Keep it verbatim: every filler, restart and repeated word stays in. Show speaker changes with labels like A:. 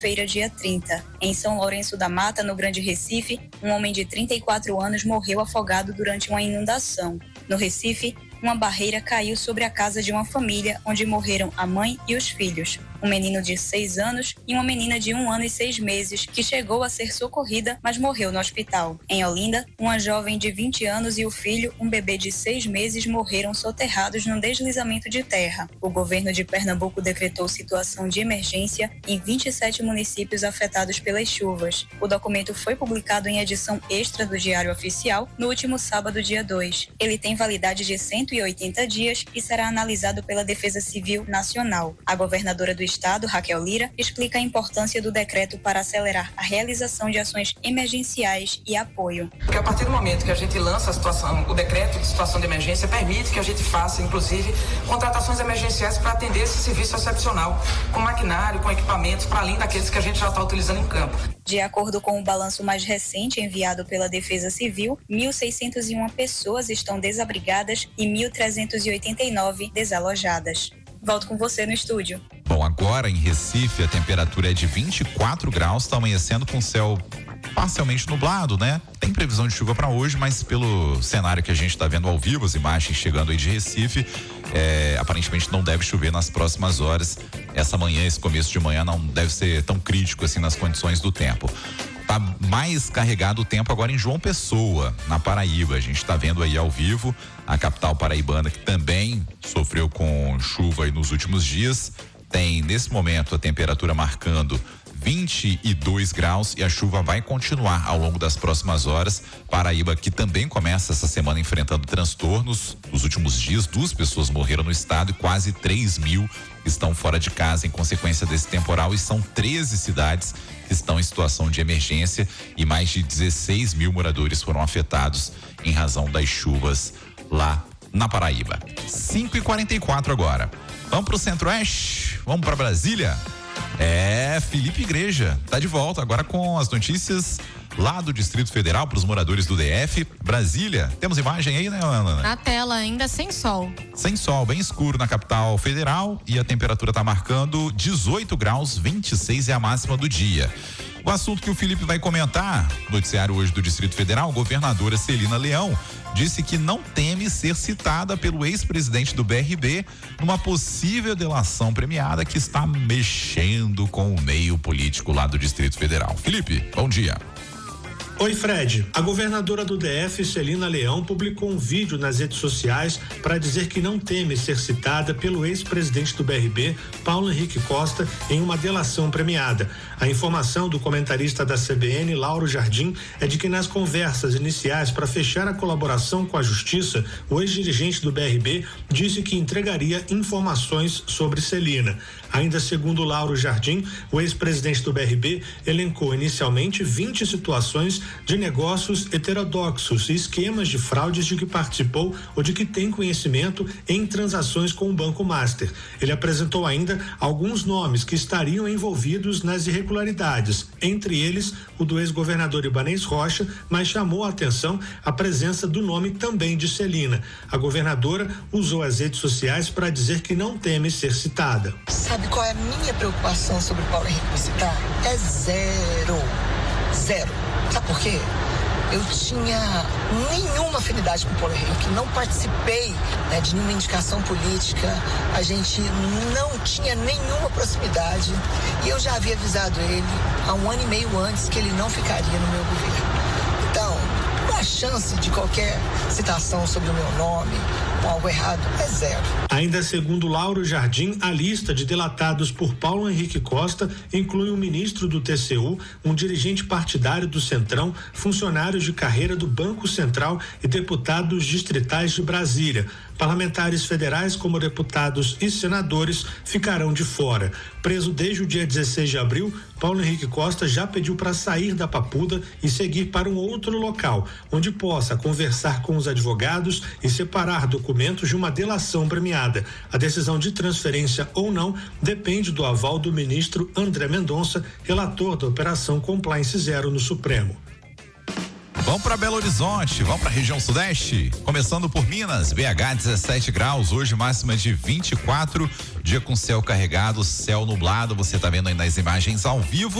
A: Feira, dia trinta. Em São Lourenço da Mata, no Grande Recife, um homem de trinta e quatro anos morreu afogado durante uma inundação. No Recife, uma barreira caiu sobre a casa de uma família, onde morreram a mãe e os filhos. Um menino de seis anos e uma menina de um ano e seis meses, que chegou a ser socorrida, mas morreu no hospital. Em Olinda, uma jovem de vinte anos e o filho, um bebê de seis meses, morreram soterrados num deslizamento de terra. O governo de Pernambuco decretou situação de emergência em vinte e sete municípios afetados pelas chuvas. O documento foi publicado em edição extra do Diário Oficial no último sábado, dia dois. Ele tem validade de cento e oitenta dias e será analisado pela Defesa Civil Nacional. A governadora do estado, Raquel Lira, explica a importância do decreto para acelerar a realização de ações emergenciais e apoio.
B: Porque a partir do momento que a gente lança a situação, o decreto de situação de emergência permite que a gente faça, inclusive, contratações emergenciais para atender esse serviço excepcional, com maquinário, com equipamentos, para além daqueles que a gente já está utilizando em campo.
A: De acordo com o balanço mais recente enviado pela Defesa Civil, mil seiscentas e uma pessoas estão desabrigadas e mil trezentas e oitenta e nove desalojadas. Volto com você no estúdio.
C: Bom, agora em Recife a temperatura é de vinte e quatro graus, está amanhecendo com céu parcialmente nublado, né? Tem previsão de chuva para hoje, mas pelo cenário que a gente está vendo ao vivo, as imagens chegando aí de Recife, é, aparentemente não deve chover nas próximas horas. Essa manhã, esse começo de manhã não deve ser tão crítico assim nas condições do tempo. Tá mais carregado o tempo agora em João Pessoa, na Paraíba. A gente está vendo aí ao vivo a capital paraibana, que também sofreu com chuva aí nos últimos dias. Tem nesse momento a temperatura marcando vinte e dois graus e a chuva vai continuar ao longo das próximas horas. Paraíba, que também começa essa semana enfrentando transtornos. Nos últimos dias, duas pessoas morreram no estado e quase três mil estão fora de casa em consequência desse temporal, e são treze cidades que estão em situação de emergência e mais de dezesseis mil moradores foram afetados em razão das chuvas lá na Paraíba. cinco e quarenta e quatro agora. Vamos pro Centro-Oeste? Vamos para Brasília? É, Felipe Igreja tá de volta agora com as notícias lá do Distrito Federal para os moradores do D F. Brasília, temos imagem aí, né, Ana?
D: Na tela, ainda sem sol.
C: Sem sol, bem escuro na capital federal, e a temperatura tá marcando dezoito graus, vinte e seis é a máxima do dia. O assunto que o Felipe vai comentar, noticiário hoje do Distrito Federal, a governadora Celina Leão disse que não teme ser citada pelo ex-presidente do B R B numa possível delação premiada que está mexendo com o meio político lá do Distrito Federal. Felipe, bom dia.
E: Oi, Fred. A governadora do D F, Celina Leão, publicou um vídeo nas redes sociais para dizer que não teme ser citada pelo ex-presidente do B R B, Paulo Henrique Costa, em uma delação premiada. A informação do comentarista da C B N, Lauro Jardim, é de que nas conversas iniciais para fechar a colaboração com a Justiça, o ex-dirigente do B R B disse que entregaria informações sobre Celina. Ainda segundo Lauro Jardim, o ex-presidente do B R B elencou inicialmente vinte situações de negócios heterodoxos e esquemas de fraudes de que participou ou de que tem conhecimento em transações com o Banco Master. Ele apresentou ainda alguns nomes que estariam envolvidos nas irregularidades, entre eles o do ex-governador Ibanez Rocha, mas chamou a atenção a presença do nome também de Celina. A governadora usou as redes sociais para dizer que não teme ser citada.
F: Sabe qual é a minha preocupação sobre o Paulo Henrique me citar? É zero. Zero. Sabe por quê? Eu tinha nenhuma afinidade com o Paulo Henrique, não participei, né, de nenhuma indicação política, a gente não tinha nenhuma proximidade e eu já havia avisado ele há um ano e meio antes que ele não ficaria no meu governo. Então, a chance de qualquer citação sobre o meu nome ou algo errado é zero.
E: Ainda segundo Lauro Jardim, a lista de delatados por Paulo Henrique Costa inclui um ministro do T C U, um dirigente partidário do Centrão, funcionários de carreira do Banco Central e deputados distritais de Brasília. Parlamentares federais, como deputados e senadores, ficarão de fora. Preso desde o dia dezesseis de abril, Paulo Henrique Costa já pediu para sair da Papuda e seguir para um outro local, onde possa conversar com os advogados e separar documentos de uma delação premiada. A decisão de transferência ou não depende do aval do ministro André Mendonça, relator da Operação Compliance Zero no Supremo.
C: Vamos para Belo Horizonte, vamos para a região sudeste, começando por Minas, B H dezessete graus, hoje máxima de vinte e quatro, dia com céu carregado, céu nublado, você tá vendo aí nas imagens ao vivo.